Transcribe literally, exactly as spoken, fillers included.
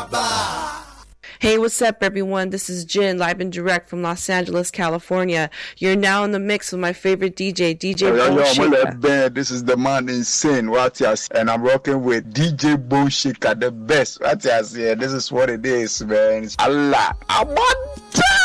Hey, what's up, everyone? This is Jin, live and direct from Los Angeles, California. You're now in the mix with my favorite D J, D J Yo, Bone yo, Shaker. Ben, this is the man Insane, right here, and I'm rocking with D J Bone Shaker, the best, right here. This is what it is, man. It's Allah. I'm on time.